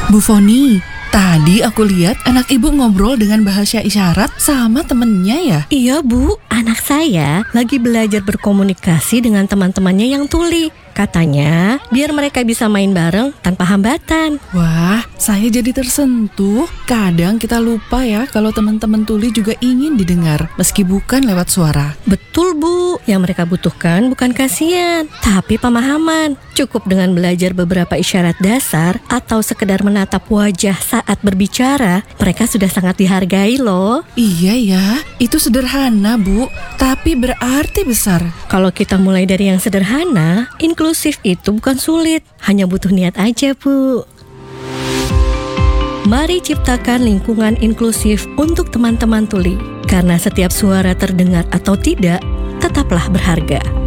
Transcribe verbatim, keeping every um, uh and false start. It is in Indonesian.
Bu Foni, tadi aku lihat anak ibu ngobrol dengan bahasa isyarat sama temennya ya? Iya Bu, anak saya lagi belajar berkomunikasi dengan teman-temannya yang tuli. Katanya biar mereka bisa main bareng tanpa hambatan. Wah, saya jadi tersentuh. Kadang kita lupa ya kalau teman-teman tuli juga ingin didengar, meski bukan lewat suara. Betul Bu, yang mereka butuhkan bukan kasihan, tapi pemahaman. Cukup dengan belajar beberapa isyarat dasar atau sekedar menatap wajah saat berbicara, mereka sudah sangat dihargai loh. Iya ya, itu sederhana Bu, tapi berarti besar. Kalau kita mulai dari yang sederhana, inklusif itu bukan sulit, hanya butuh niat aja Bu. Mari ciptakan lingkungan inklusif untuk teman-teman tuli, karena setiap suara terdengar atau tidak, tetaplah berharga.